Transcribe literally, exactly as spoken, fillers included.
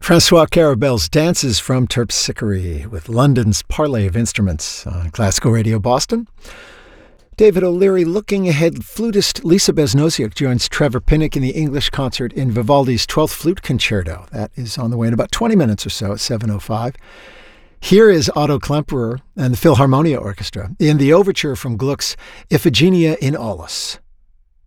Francois Carabel's Dances from Terpsichore with London's Parley of Instruments on Classical Radio Boston. David O'Leary looking ahead. Flutist Lisa Besnosiuk joins Trevor Pinnock in the English concert in Vivaldi's twelfth Flute Concerto. That is on the way in about twenty minutes or so at seven oh five. Here is Otto Klemperer and the Philharmonia Orchestra in the overture from Gluck's Iphigenia in Aulis.